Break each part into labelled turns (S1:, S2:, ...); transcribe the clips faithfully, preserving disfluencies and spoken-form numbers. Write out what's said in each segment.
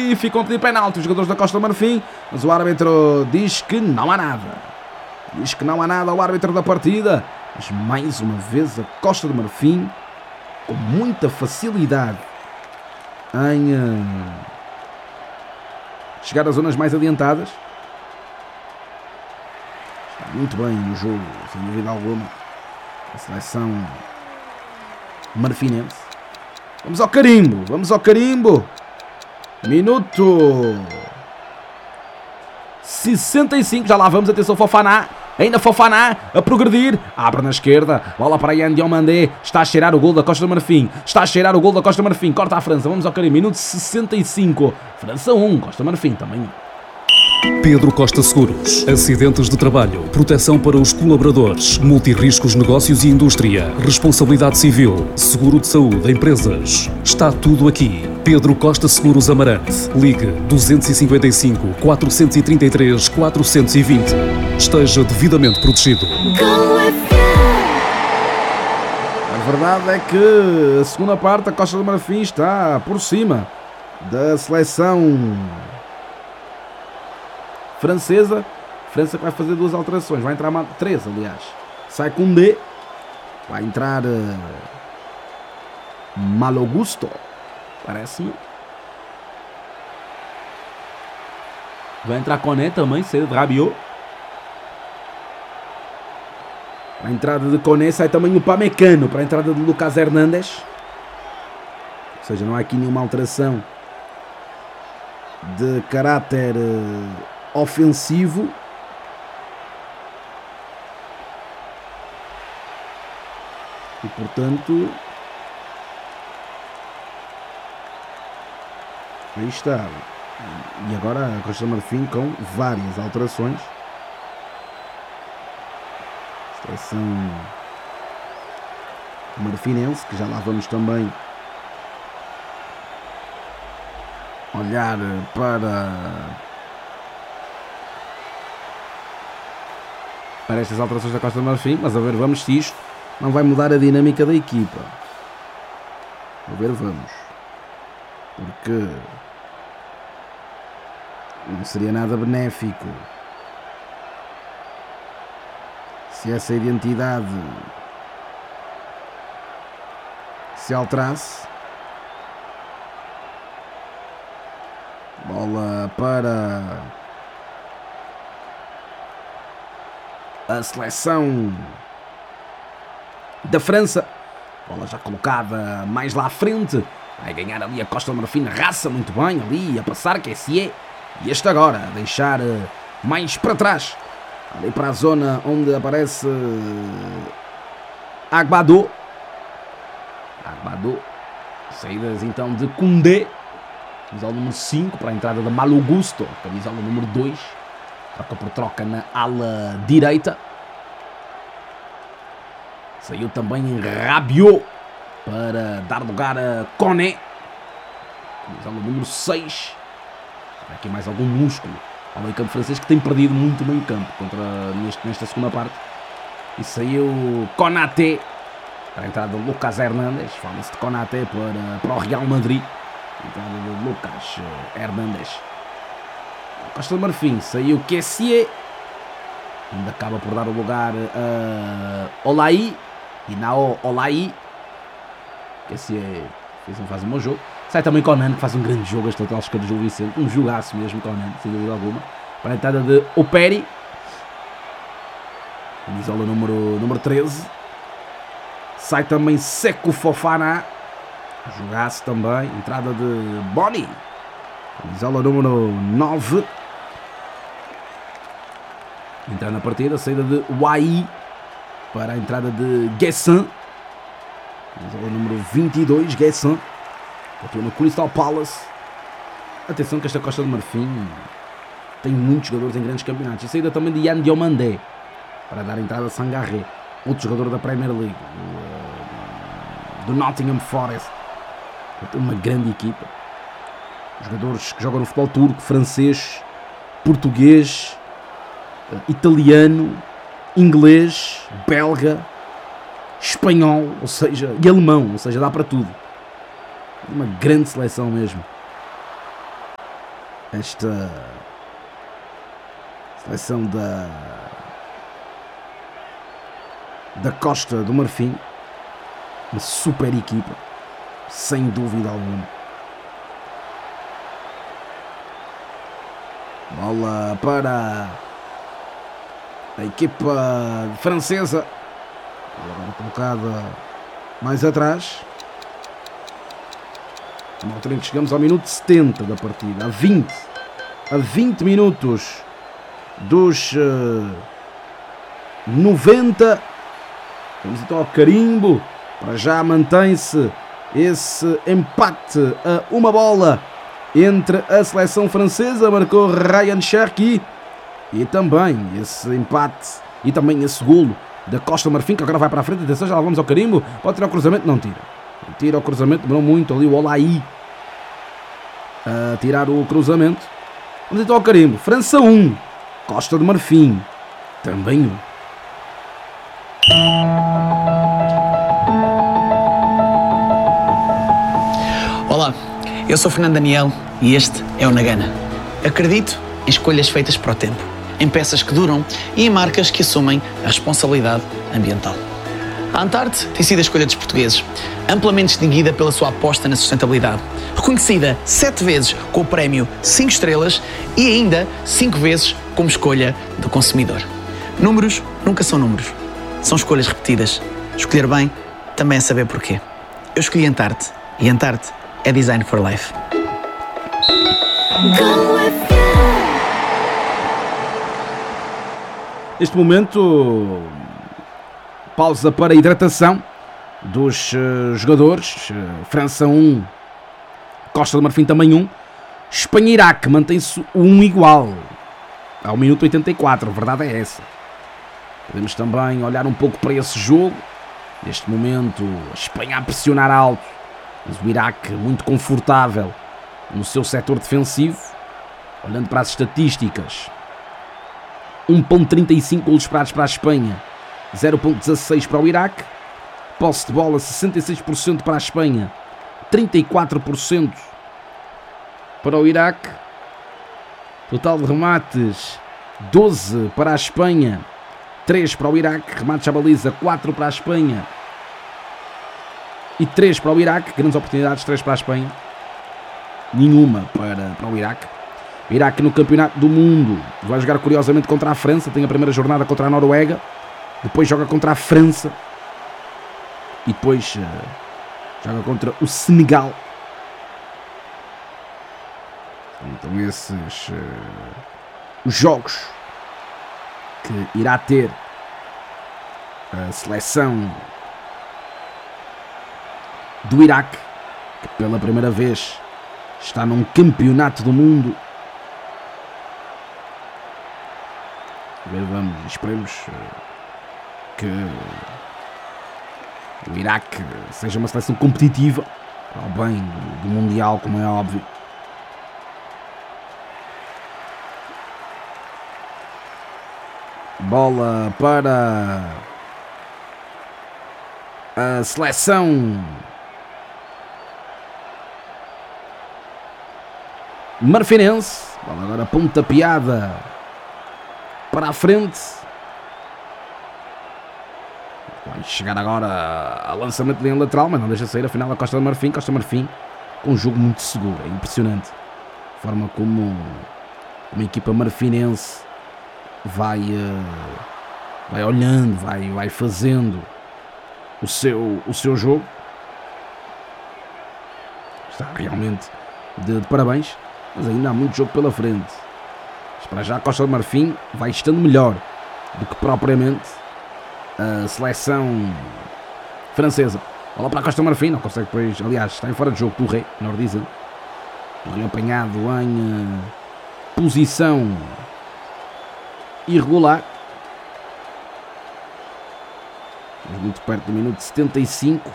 S1: e ficam a pedir penalti os jogadores da Costa do Marfim, mas o árbitro diz que não há nada. Diz que não há nada ao árbitro da partida, mas mais uma vez a Costa do Marfim, com muita facilidade em uh, chegar às zonas mais adiantadas. Está muito bem no jogo, sem dúvida alguma, a seleção marfinense. Vamos ao carimbo, vamos ao carimbo. Minuto sessenta e cinco, já lá vamos, atenção Fofaná. Ainda Fofaná a progredir, abre na esquerda, bola para Yan Diomandé, está a cheirar o gol da Costa do Marfim, está a cheirar o gol da Costa do Marfim, corta a França, vamos ao carimbo, minuto sessenta e cinco, França um, Costa do Marfim também um.
S2: Pedro Costa Seguros. Acidentes de trabalho, proteção para os colaboradores, multirriscos negócios e indústria, responsabilidade civil, seguro de saúde, empresas. Está tudo aqui. Pedro Costa Seguros Amarante. Ligue dois cinco cinco, quatro três três, quatro dois zero. Esteja devidamente protegido.
S1: A verdade é que a segunda parte a Costa do Marfim está por cima da seleção francesa. França que vai fazer duas alterações, vai entrar três, aliás. Sai Koundé, vai entrar uh, Malo Gusto, parece-me. Vai entrar Koné também, cedo de Rabiot. A entrada de Koné, sai também o Pamecano para a entrada de Lucas Hernandes. Ou seja, não há aqui nenhuma alteração de caráter uh, ofensivo. E portanto, aí está. E agora a Costa do Marfim com várias alterações. Seleção marfinense, que já lá vamos também olhar para para estas alterações da Costa do Marfim, mas a ver, vamos se isto não vai mudar a dinâmica da equipa. A ver, vamos. Porque não seria nada benéfico se essa identidade se alterasse. Bola para a seleção da França. Bola já colocada mais lá à frente. Vai ganhar ali a Costa do Marfim na raça, muito bem, ali a passar, que é se é. E este agora a deixar mais para trás, ali para a zona onde aparece Agbadou. Agbadou. Saídas então de Koundé, camisola número cinco, para a entrada de Malo Gusto, camisola número dois. Troca por troca na ala direita. Saiu também Rabiot para dar lugar a Koné, camisola número seis. Aqui mais algum músculo ao meio campo francês, que tem perdido muito meio campo contra, neste, nesta segunda parte. E saiu Konaté para a entrada de Lucas Hernandes. Fala-se de Konaté para, para o Real Madrid. Entrada de Lucas Hernandes. Costa do Marfim, saiu Kessié, ainda acaba por dar o lugar a Olaí, Inao Olaí. Kessié fez um, faz um bom jogo. Sai também Conan, que faz um grande jogo, este lateral esquerdo do Gil Vicente, um jogaço mesmo, Conan, sem dúvida alguma. Para a entrada de Operi, camisola número, número treze. Sai também Sekou Fofana, jogaço também. Entrada de Boni, camisola número nove. Entrar na partida, saída de Wai para a entrada de Guessin, camisola número vinte e dois, Guessin. Atua no Crystal Palace. Atenção que esta Costa do Marfim tem muitos jogadores em grandes campeonatos. E saída também de Yan Diomandé para dar entrada a Sangaré, outro jogador da Premier League, do Nottingham Forest. Tem uma grande equipa. Jogadores que jogam no futebol turco, francês, português, italiano, inglês, belga, espanhol, ou seja, e alemão, ou seja, dá para tudo. Uma grande seleção mesmo. esta seleção da, da Costa do Marfim. Uma super equipa, sem dúvida alguma. Bola para a equipa francesa. Agora colocada mais atrás. Na altura em que chegamos ao minuto setenta da partida. A vinte. A vinte minutos dos uh, noventa. Vamos então ao carimbo. Para já mantém-se esse empate a uma bola entre a seleção francesa. Marcou Ryan Cherki. E também esse empate e também esse golo da Costa do Marfim, que agora vai para a frente. Atenção, já lá vamos ao carimbo. Pode tirar o cruzamento? Não tira. Não tira o cruzamento. Demorou muito ali o Olaí a tirar o cruzamento. Vamos então ao carimbo. França um. Costa do Marfim também um.
S3: Olá, eu sou Fernando Daniel e este é o Nagana. Acredito em escolhas feitas para o tempo, em peças que duram e em marcas que assumem a responsabilidade ambiental. A Antarte tem sido a escolha dos portugueses, amplamente distinguida pela sua aposta na sustentabilidade, reconhecida sete vezes com o prémio cinco estrelas e ainda cinco vezes como escolha do consumidor. Números nunca são números, são escolhas repetidas. Escolher bem também é saber porquê. Eu escolhi Antarte e Antarte é Design for Life.
S1: Neste momento, pausa para a hidratação dos uh, jogadores. Uh, França um, Costa do Marfim também um. Espanha e Iraque mantém-se um igual ao minuto oitenta e quatro, a verdade é essa. Podemos também olhar um pouco para esse jogo. Neste momento, a Espanha a pressionar alto, mas o Iraque muito confortável no seu setor defensivo. Olhando para as estatísticas, um vírgula trinta e cinco golos esperados para a Espanha, zero vírgula dezasseis para o Iraque. Posse de bola sessenta e seis por cento para a Espanha, trinta e quatro por cento para o Iraque. Total de remates doze para a Espanha, três para o Iraque. Remates à baliza, quatro para a Espanha e três para o Iraque. Grandes oportunidades, três para a Espanha, nenhuma para, para o Iraque. O Iraque no Campeonato do Mundo vai jogar curiosamente contra a França. Tem a primeira jornada contra a Noruega, depois joga contra a França e depois uh, joga contra o Senegal. Então esses uh, os jogos que irá ter a seleção do Iraque, que pela primeira vez está num Campeonato do Mundo. Vamos, esperemos que o Iraque seja uma seleção competitiva para o bem do, do Mundial, como é óbvio. Bola para a seleção marfinense. Bola agora pontapeada para a frente. Vai chegar agora a lançamento de linha lateral, mas não deixa sair. Afinal, a Costa do Marfim. Costa do Marfim com um jogo muito seguro. É impressionante a forma como uma equipa marfinense vai, uh, vai olhando, vai, vai fazendo o seu, o seu jogo. Está realmente de, de parabéns, mas ainda há muito jogo pela frente. Mas para já a Costa do Marfim vai estando melhor do que propriamente a seleção francesa. Olha para a Costa do Marfim, não consegue depois, aliás, está em fora de jogo. Touré, melhor dizendo. Touré apanhado em uh, posição irregular. Mas muito perto do minuto setenta e cinco.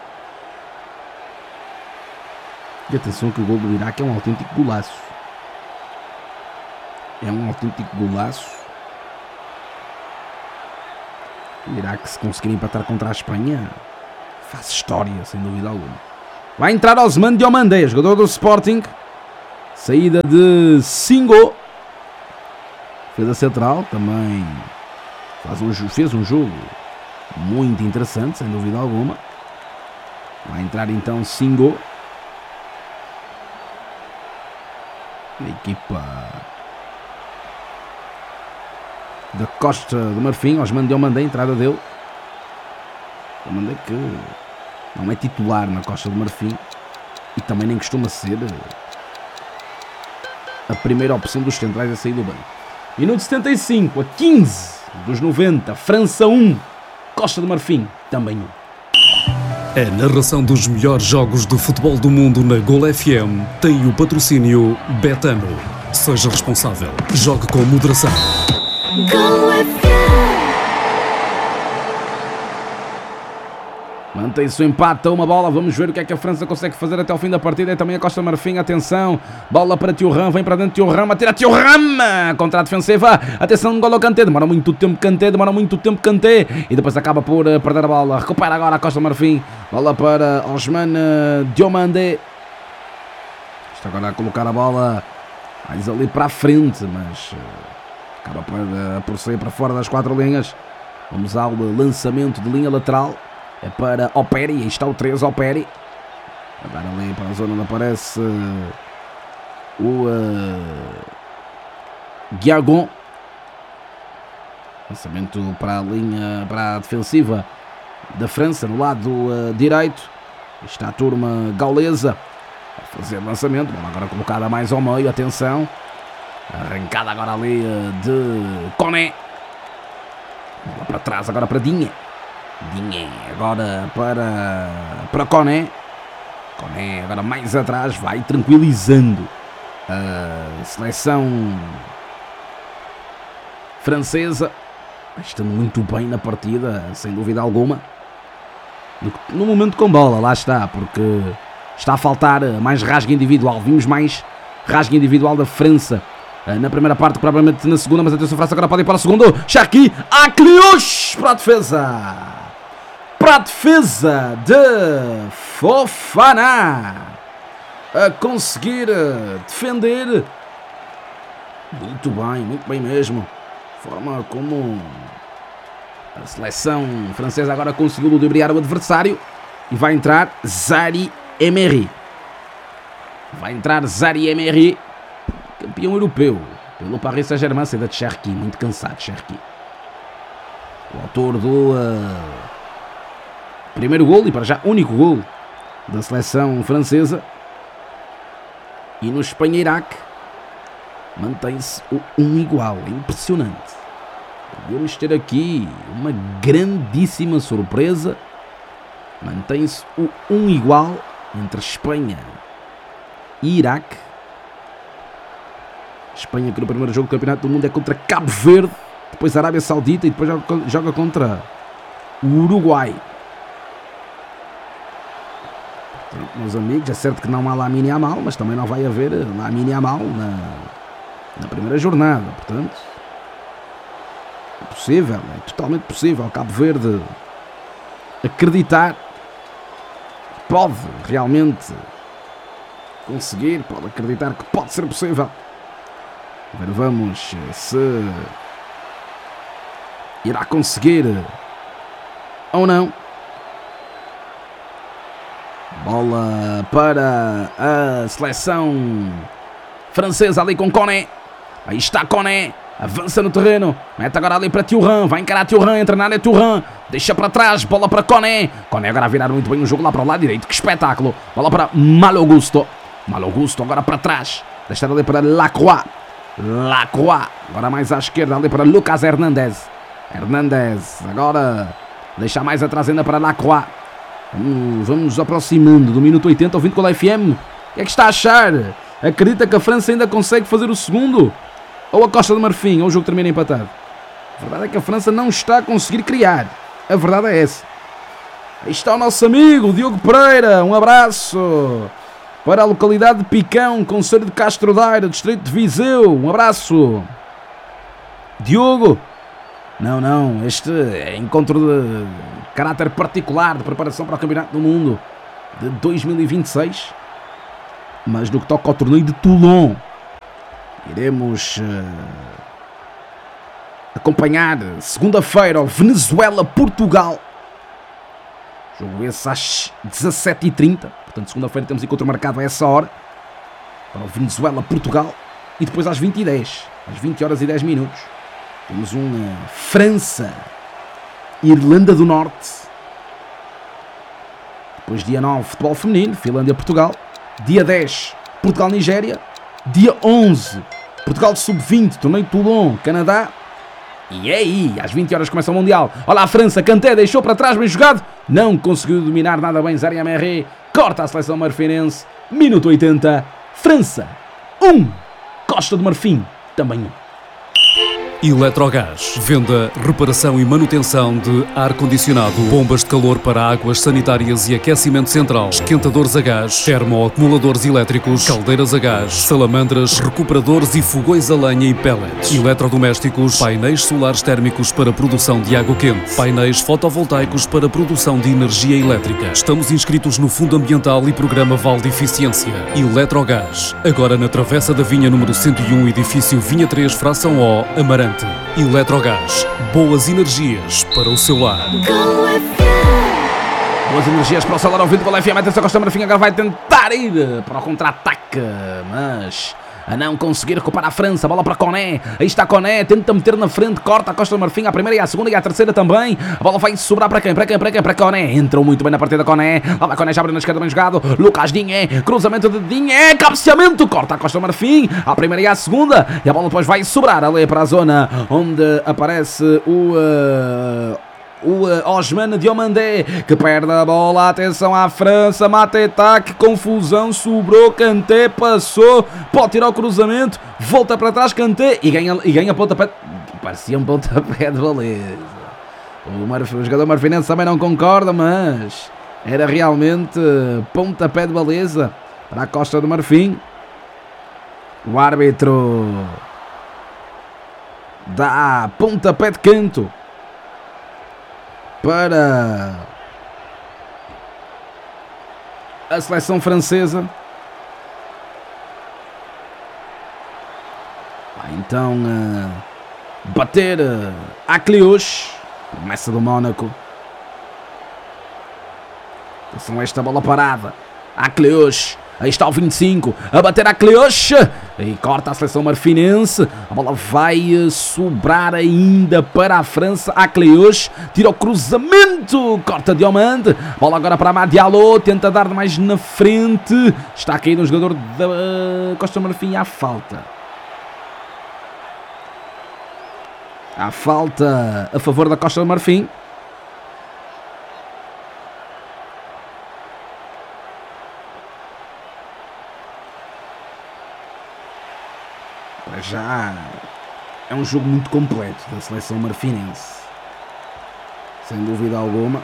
S1: E atenção que o gol do Iraque é um autêntico golaço. É um autêntico golaço. O Iraque, se conseguir empatar contra a Espanha, faz história, sem dúvida alguma. Vai entrar Osman Diomandé, jogador do Sporting. Saída de Singo. Defesa central também faz um, fez um jogo muito interessante, sem dúvida alguma. Vai entrar então Singo. A equipa da Costa do Marfim. Osman Diomandé, a entrada dele. Diomandé que não é titular na Costa do Marfim e também nem costuma ser a primeira opção dos centrais a sair do banco. Minuto setenta e cinco, a quinze dos noventa, França um, Costa do Marfim também um.
S2: A narração dos melhores jogos de futebol do mundo na Gol F M tem o patrocínio Betano. Seja responsável. Jogue com moderação.
S4: Gol F M.
S1: Mantém-se o empate a uma bola. Vamos ver o que é que a França consegue fazer até ao fim da partida. E também a Costa do Marfim. Atenção. Bola para Thuram. Vem para dentro Thuram. Atira Thuram. Contra a defensiva. Atenção. N'Golo Kanté. Demora muito tempo Kanté. Demora muito tempo Kanté. E depois acaba por perder a bola. Recupera agora a Costa do Marfim. Bola para Osman Diomandé. Está agora a colocar a bola mais ali para a frente. Mas acaba por, por sair para fora das quatro linhas. Vamos ao lançamento de linha lateral. É para Operi, aí está o três, Operi. Vai dar ali para a zona onde aparece uh, o uh, Guiagon. Lançamento para a linha, para a defensiva da França, no lado uh, direito. Aí está a turma gaulesa a fazer lançamento. Bola agora colocada mais ao meio, atenção. Arrancada agora ali uh, de Koné. Bola para trás agora para Dinha. Dinha agora para, para Koné. Koné agora mais atrás, vai tranquilizando a seleção francesa. Está muito bem na partida, sem dúvida alguma. No momento com bola, lá está, porque está a faltar mais rasga individual. Vimos mais rasga individual da França na primeira parte, provavelmente na segunda, mas atenção, a França agora pode ir para o segundo. Cherki, Akliouche para a defesa. Para a defesa de Fofana. A conseguir defender. Muito bem, muito bem mesmo. Forma como a seleção francesa agora conseguiu ludibriar o adversário. E vai entrar Zaïre Emery. Vai entrar Zaïre Emery, campeão europeu pelo Paris Saint-Germain, saída de Cherki, muito cansado Cherki. O autor do uh, primeiro gol e para já único gol da seleção francesa. E no Espanha-Iraque mantém-se o um igual, é impressionante. Podemos ter aqui uma grandíssima surpresa. Mantém-se o um igual entre Espanha e Iraque. Espanha, que no primeiro jogo do Campeonato do Mundo é contra Cabo Verde, depois a Arábia Saudita e depois joga contra o Uruguai. Portanto, meus amigos, é certo que não há Lamine Yamal, mas também não vai haver Lamine Yamal na, na primeira jornada. Portanto, é possível, é totalmente possível Cabo Verde acreditar que pode realmente conseguir, pode acreditar que pode ser possível. Vamos se irá conseguir ou não. Bola para a seleção francesa ali com Koné. Aí está Koné. Avança no terreno. Mete agora ali para Thuram. Vai encarar Thuram. Entra na área Thuram. Deixa para trás. Bola para Koné. Koné agora a virar muito bem o jogo lá para o lado direito. Que espetáculo. Bola para Malo Gusto. Malo Gusto agora para trás. Deixa ali para Lacroix. Lacroix, agora mais à esquerda ali para Lucas Hernandez. Hernandez, agora deixa mais atrás ainda para Lacroix. Vamos, vamos nos aproximando do minuto oitenta, ouvindo com a F M. O que é que está a achar? Acredita que a França ainda consegue fazer o segundo? Ou a Costa do Marfim, ou o jogo termina empatado? A verdade é que a França não está a conseguir criar. A verdade é essa. Aí está o nosso amigo Diogo Pereira, um abraço. Para a localidade de Picão, concelho de Castro Daire, distrito de Viseu. Um abraço. Diogo. Não, não. Este é encontro de caráter particular de preparação para o Campeonato do Mundo de dois mil e vinte e seis. Mas no que toca ao torneio de Toulon, iremos uh, acompanhar segunda-feira o Venezuela-Portugal. Jogo esse às dezassete e trinta. Portanto, segunda-feira temos encontro marcado a essa hora para o Venezuela-Portugal. E depois às vinte e dez, às vinte horas e dez minutos, temos um uh, França-Irlanda do Norte. Depois dia nove, futebol feminino, Finlândia-Portugal. Dia dez, Portugal-Nigéria. Dia onze, Portugal sub vinte, torneio de Toulon, Canadá. E é aí, às vinte horas começa o Mundial. Olha a França, Kanté deixou para trás, bem jogado. Não conseguiu dominar nada bem Zaire Emery. Corta a seleção marfinense. Minuto oitenta, França um, Costa do Marfim também um.
S2: Eletrogás. Venda, reparação e manutenção de ar-condicionado, bombas de calor para águas sanitárias e aquecimento central, esquentadores a gás, termoacumuladores elétricos, caldeiras a gás, salamandras, recuperadores e fogões a lenha e pellets, eletrodomésticos, painéis solares térmicos para produção de água quente, painéis fotovoltaicos para produção de energia elétrica. Estamos inscritos no Fundo Ambiental e Programa Val de Eficiência. Eletrogás. Agora na Travessa da Vinha número cento e um, edifício Vinha três, fração O, Amarante. Eletrogás. Boas energias para o seu lar.
S1: Boas energias para o seu lar. Ouvindo o F M. Atenção, Costa do Marfim agora vai tentar ir para o contra-ataque, mas a não conseguir recuperar a França. Bola para Koné. Aí está Koné. Tenta meter na frente. Corta a Costa do Marfim. A primeira e a segunda e a terceira também. A bola vai sobrar para quem? Para quem? Para quem? Para Koné. Entrou muito bem na partida Koné. Lá vai Koné. Já abriu na esquerda, bem jogado. Lucas Digne. Cruzamento de Digne. Cabeceamento. Corta a Costa do Marfim. A primeira e a segunda. E a bola depois vai sobrar ali para a zona onde aparece o... Uh... O uh, Osman Diomandé, que perde a bola. Atenção à França. Mateta, que confusão. Sobrou. Kanté passou. Pode tirar o cruzamento. Volta para trás. Kanté. E ganha, e ganha pontapé. Parecia um pontapé de beleza. O, Marf, o jogador marfinense também não concorda, mas era realmente pontapé de beleza para a Costa do Marfim. O árbitro dá pontapé de canto para a seleção francesa. Vai então uh, bater uh, a Cleouche, promessa do Mónaco. Atenção a esta bola parada. A Cleouche. Aí está o vinte e cinco, a bater a Cleouche. E corta a seleção marfinense. A bola vai sobrar ainda para a França. A Cleouche tira o cruzamento. Corta Diomande. Bola agora para Amad Diallo. Tenta dar mais na frente. Está a cair um jogador da Costa do Marfim. Há falta. Há falta a favor da Costa do Marfim. Já é um jogo muito completo da seleção marfinense, sem dúvida alguma.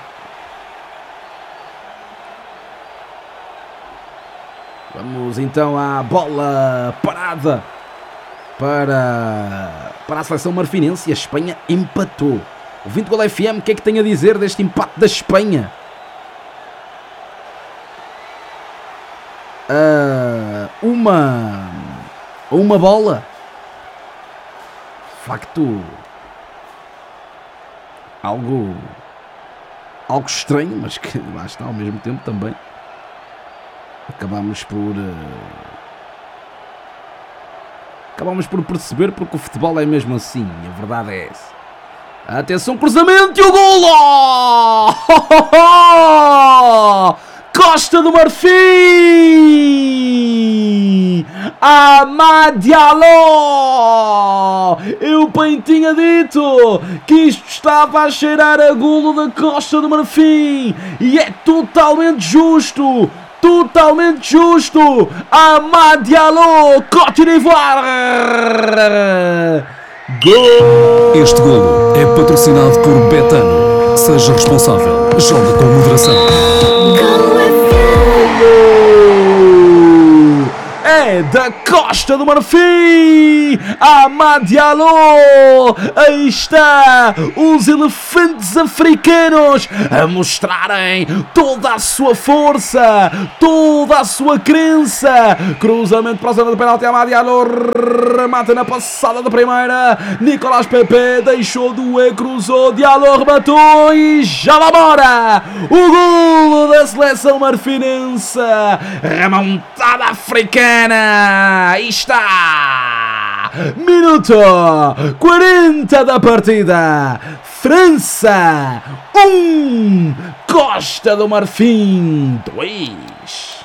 S1: Vamos então à bola parada para, para a seleção marfinense. E a Espanha empatou. O vinte Gol F M, o que é que tem a dizer deste empate da Espanha? Uh, uma uma bola. De facto, algo algo estranho, mas que lá está ao mesmo tempo também. Acabamos por uh, acabamos por perceber, porque o futebol é mesmo assim, a verdade é essa. Atenção, cruzamento e o golo! Costa do Marfim! Amad Diallo! Eu bem tinha dito que isto estava a cheirar a golo da Costa do Marfim, e é totalmente justo! Totalmente justo! Amad Diallo! Côte d'Ivoire! Gol!
S2: Este golo é patrocinado por Betano. Seja responsável. Joga com moderação.
S1: é da Costa do Marfim. Amad Diallo. Aí está os elefantes africanos a mostrarem toda a sua força, toda a sua crença. Cruzamento para a zona do penalti. Amad Diallo remata na passada da primeira. Nicolás Pepe deixou do E, cruzou, Diallo rematou e já lá bora o golo da seleção marfinense. Remontada africana. Aí está. Minuto quarenta da partida. França um, Costa do Marfim dois.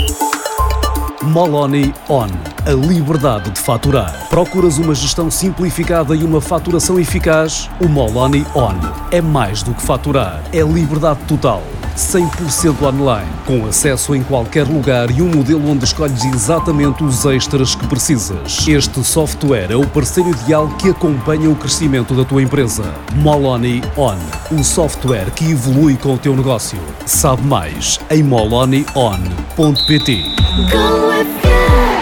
S2: Moloni On. A liberdade de faturar. Procuras uma gestão simplificada e uma faturação eficaz? O Moloni On é mais do que faturar. É liberdade total. cem por cento online. Com acesso em qualquer lugar e um modelo onde escolhes exatamente os extras que precisas. Este software é o parceiro ideal que acompanha o crescimento da tua empresa. Moloni On. O software que evolui com o teu negócio. Sabe mais em moloni on ponto pt.
S4: Go F M.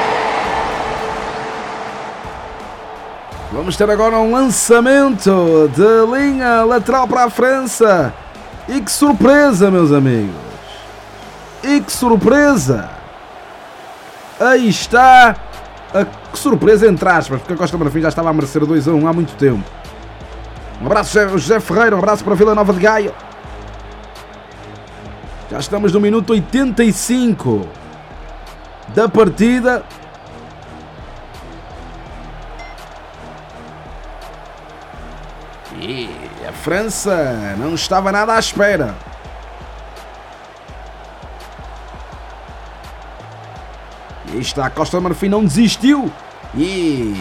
S1: Vamos ter agora um lançamento de linha lateral para a França. E que surpresa, meus amigos. E que surpresa. Aí está. A que surpresa entre aspas, porque a Costa do Marfim já estava a merecer dois a um há muito tempo. Um abraço José Ferreira, um abraço para a Vila Nova de Gaia. Já estamos no minuto oitenta e cinco da partida. E a França não estava nada à espera. E aí está, a Costa do Marfim não desistiu. E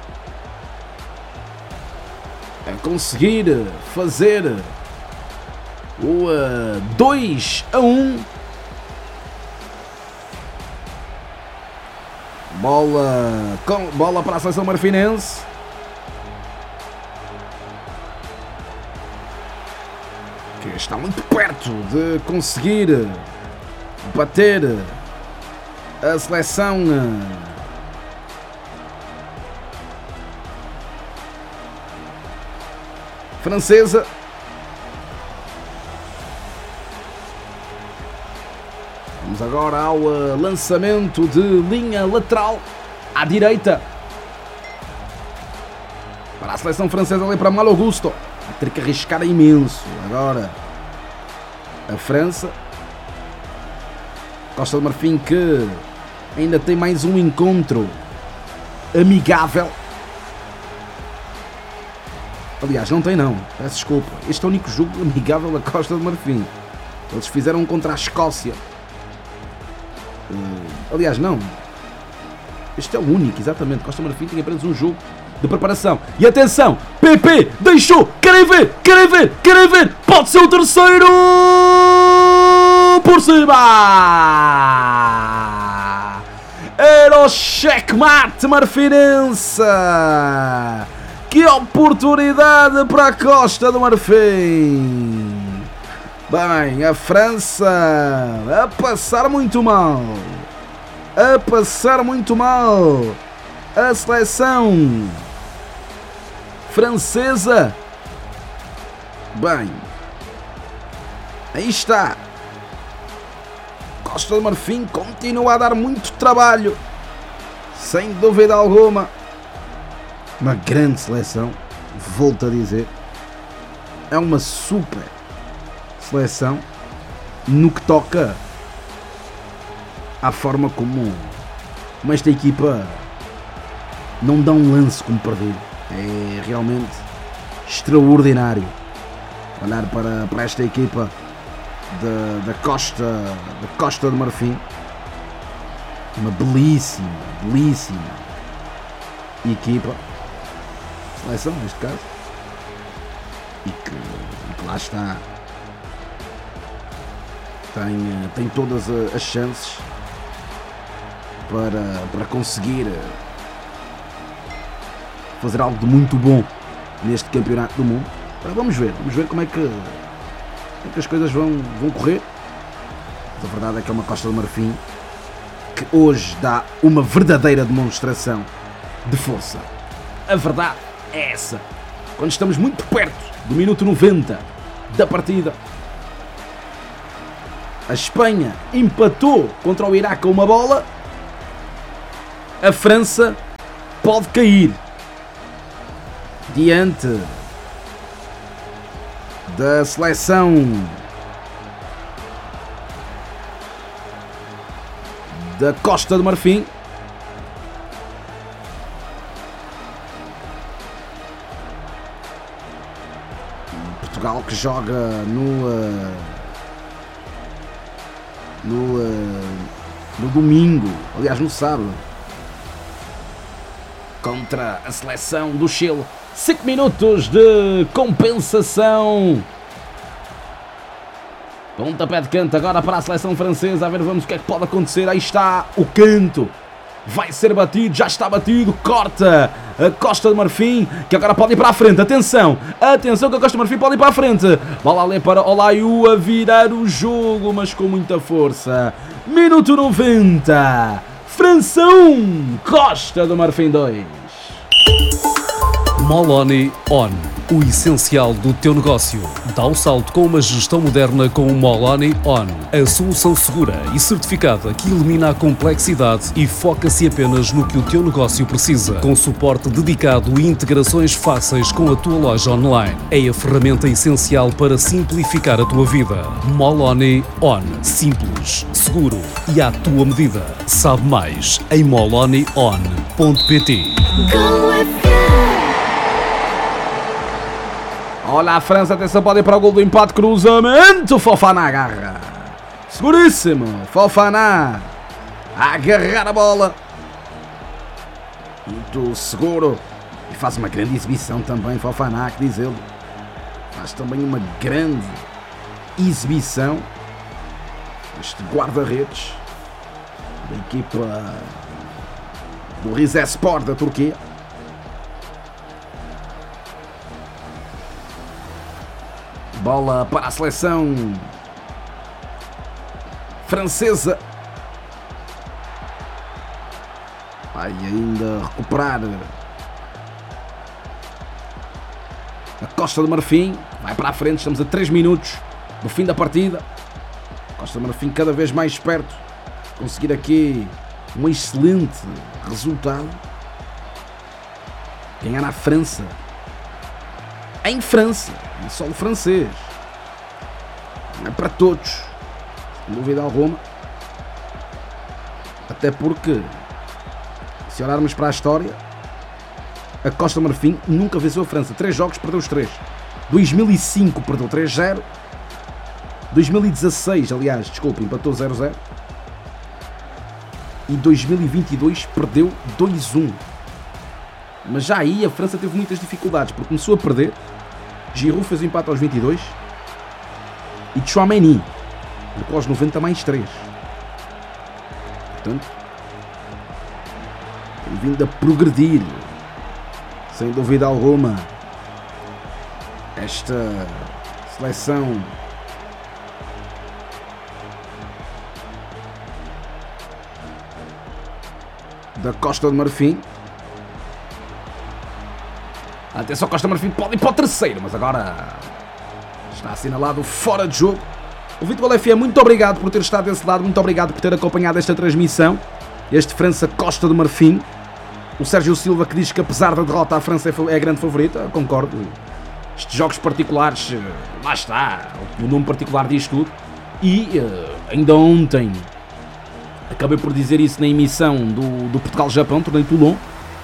S1: a conseguir fazer o uh, dois a um. Bola, com, bola para a seleção marfinense. Que está muito perto de conseguir bater a seleção francesa. Vamos agora ao uh, lançamento de linha lateral à direita para a seleção francesa, ali para Malo Augusto. Vai ter que arriscar imenso agora a França. Costa do Marfim que ainda tem mais um encontro amigável. Aliás, não tem não, peço desculpa. Este é o único jogo amigável da Costa do Marfim. Eles fizeram contra a Escócia. Uh, aliás, não. Este é o único, exatamente. Costa do Marfim tem apenas um jogo de preparação. E atenção, P P deixou. Querem ver, querem ver, querem ver. Pode ser o terceiro. Por cima. Era o checkmate marfinense. Que oportunidade para a Costa do Marfim. Bem, a França a passar muito mal. A passar muito mal. A seleção francesa. Bem, aí está. Costa do Marfim continua a dar muito trabalho. Sem dúvida alguma. Uma grande seleção, volto a dizer. É uma super seleção no que toca à forma como, como esta equipa não dá um lance como perdido. É realmente extraordinário olhar para, para esta equipa da, da, Costa, da Costa do Marfim. Uma belíssima, belíssima equipa. Seleção, neste caso. E que, e que lá está. Tem, tem todas as chances para, para conseguir fazer algo de muito bom neste campeonato do mundo. Agora vamos ver, vamos ver como é que, como é que as coisas vão, vão correr. Mas a verdade é que é uma Costa do Marfim que hoje dá uma verdadeira demonstração de força. A verdade é essa. Quando estamos muito perto do minuto noventa da partida, a Espanha empatou contra o Iraque a uma bola, a França pode cair diante da seleção da Costa do Marfim. Portugal que joga no uh, no, uh, no domingo, aliás no sábado, contra a seleção do Chile. cinco minutos de compensação. Pontapé de canto agora para a seleção francesa. A ver, vamos o que é que pode acontecer. Aí está o canto. Vai ser batido, já está batido. Corta a Costa do Marfim, que agora pode ir para a frente. Atenção, atenção que a Costa do Marfim pode ir para a frente. Bola ali para Olaiu a virar o jogo, mas com muita força. Minuto noventa. França um, Costa do Marfim dois.
S2: Moloni On, o essencial do teu negócio. Dá o salto com uma gestão moderna com o Moloni On, a solução segura e certificada que elimina a complexidade e foca-se apenas no que o teu negócio precisa, com suporte dedicado e integrações fáceis com a tua loja online. É a ferramenta essencial para simplificar a tua vida. Moloni On, simples, seguro e à tua medida. Sabe mais em moloni on ponto pt.
S4: Go with you.
S1: Olha a França, atenção, pode ir para o gol do empate, cruzamento, Fofana agarra. Seguríssimo, Fofana a agarrar a bola. Muito seguro. E faz uma grande exibição também, Fofana, que diz ele. Faz também uma grande exibição. Este guarda-redes da equipa do Rizespor da Turquia. Bola para a seleção francesa. Vai ainda recuperar a Costa do Marfim. Vai para a frente, estamos a três minutos do fim da partida. Costa do Marfim cada vez mais perto de conseguir aqui um excelente resultado. Ganhar a França. Em França, não só o francês, não é para todos, sem dúvida alguma, até porque, se olharmos para a história, a Costa do Marfim nunca venceu a França. Três jogos, perdeu os três. dois mil e cinco perdeu três a zero, dois mil e dezasseis, aliás, desculpa, empatou zero a zero, e dois mil e vinte e dois perdeu dois a um. Mas já aí a França teve muitas dificuldades, porque começou a perder. Giroud fez o empate aos vinte e dois e Tchouaméni marcou aos noventa mais três. Portanto, tem vindo a progredir, sem dúvida alguma, esta seleção da Costa do Marfim. Atenção, Costa do Marfim pode ir para o terceiro, mas agora está assinalado fora de jogo. O Vitor F M, muito obrigado por ter estado desse lado, muito obrigado por ter acompanhado esta transmissão. Este França-Costa do Marfim. O Sérgio Silva que diz que apesar da derrota a França é a grande favorita, concordo. Estes jogos particulares, lá está, o nome particular diz tudo. E ainda ontem acabei por dizer isso na emissão do, do Portugal-Japão, torneio Toulon.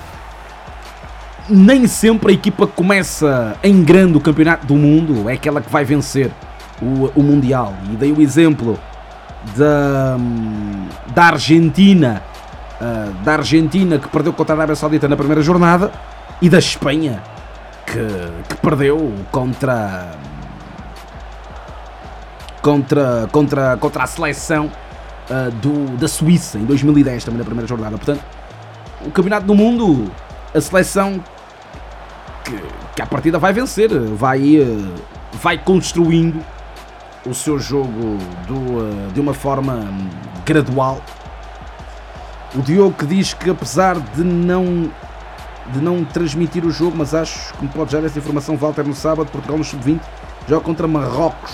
S1: Nem sempre a equipa que começa em grande o campeonato do mundo é aquela que vai vencer o, o Mundial. E dei o exemplo da, da Argentina, uh, da Argentina que perdeu contra a Arábia Saudita na primeira jornada, e da Espanha que, que perdeu contra, contra, contra, contra a seleção uh, do, da Suíça em dois mil e dez, também na primeira jornada. Portanto, o campeonato do mundo, a seleção que, que à partida vai vencer, vai, vai construindo o seu jogo do, de uma forma gradual, O Diogo que diz que apesar de não, de não transmitir o jogo, mas acho que me pode já essa informação, Walter, no sábado, Portugal no sub vinte joga contra Marrocos.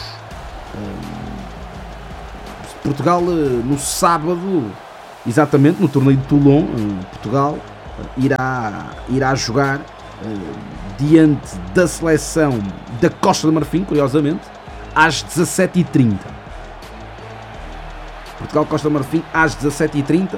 S1: Portugal no sábado, exatamente no torneio de Toulon, Portugal irá, irá jogar diante da seleção da Costa do Marfim, curiosamente, às dezassete e trinta. Portugal-Costa do Marfim às dezassete e trinta.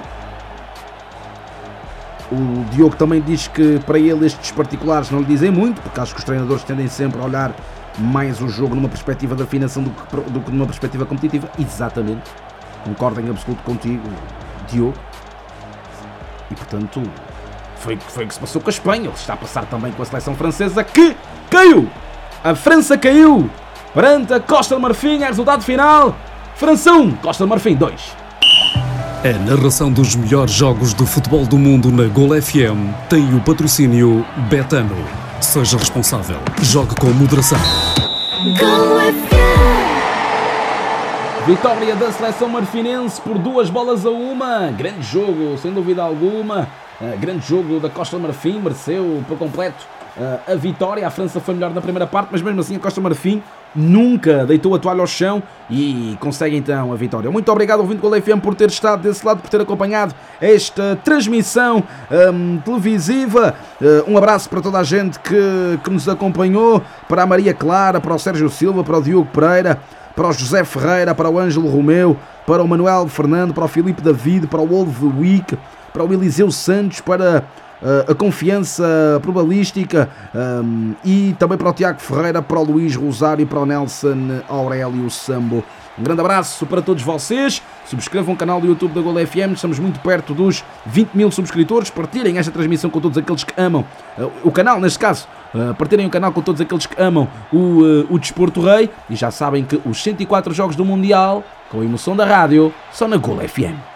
S1: O Diogo também diz que para ele estes particulares não lhe dizem muito, porque acho que os treinadores tendem sempre a olhar mais o jogo numa perspectiva de afinação do que, do que numa perspectiva competitiva. Exatamente, concordo em absoluto contigo, Diogo. E portanto foi, foi o que se passou com a Espanha. Ele está a passar também com a seleção francesa, que caiu. A França caiu perante a Costa do Marfim. É resultado final: França um, Costa do Marfim dois.
S2: A narração dos melhores jogos do futebol do mundo na Gol F M tem o patrocínio Betano. Seja responsável. Jogue com moderação.
S4: Gol F M.
S1: Vitória da seleção marfinense por duas bolas a uma. Grande jogo, sem dúvida alguma. Uh, grande jogo da Costa do Marfim. Mereceu por completo uh, a vitória. A França foi melhor na primeira parte, mas mesmo assim a Costa do Marfim nunca deitou a toalha ao chão e consegue então a vitória. Muito obrigado, ouvinte Gol F M, por ter estado desse lado, por ter acompanhado esta transmissão um, televisiva. Uh, um abraço para toda a gente que, que nos acompanhou, para a Maria Clara, para o Sérgio Silva, para o Diogo Pereira, para o José Ferreira, para o Ângelo Romeu, para o Manuel Fernando, para o Filipe David, para o Wolf Week, para o Eliseu Santos, para uh, a Confiança Probabilística um, e também para o Tiago Ferreira, para o Luís Rosário, para o Nelson Aurélio Sambo. Um grande abraço para todos vocês. Subscrevam o canal do YouTube da Gol F M. Estamos muito perto dos vinte mil subscritores. Partilhem esta transmissão com todos aqueles que amam uh, o canal, neste caso. Uh, partilhem o canal com todos aqueles que amam o, uh, o Desporto Rei. E já sabem que os cento e quatro jogos do Mundial, com a emoção da rádio, são na Gol F M.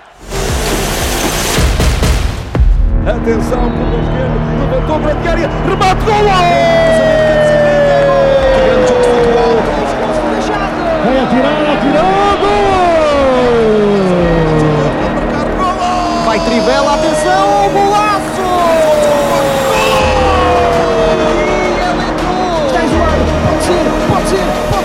S5: Atenção, pelo esquerdo, levantou para a área, remate, gol! Vai atirar, atirou, gol!
S3: Vai Trivela, atenção, gol!